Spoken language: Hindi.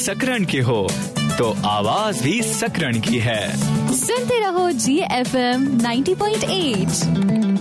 सकरण के हो तो आवाज भी सकरण की है। सुनते रहो GFM 90.8।